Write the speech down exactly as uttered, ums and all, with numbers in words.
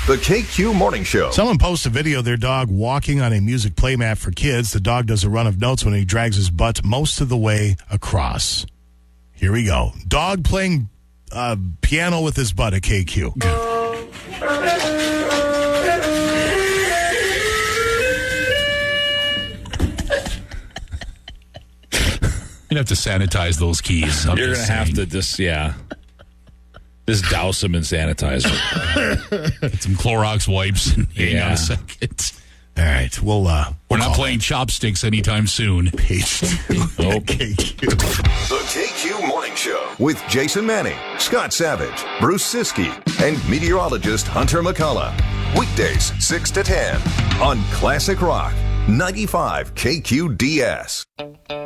The K Q Morning Show. Someone posts a video of their dog walking on a music playmat for kids. The dog does a run of notes when he drags his butt most of the way across. Here we go. Dog playing uh, piano with his butt at K Q. You'd have to sanitize those keys. I'm You're going to have to just, yeah. Just douse them in sanitizer. Get some Clorox wipes and hang Yeah. on a second. All right. Well, uh, We're we'll not playing chopsticks anytime soon. page two. Nope. K Q. The K Q Morning Show with Jason Manning, Scott Savage, Bruce Siskey, and meteorologist Hunter McCullough. Weekdays six to ten on Classic Rock ninety-five K Q D S.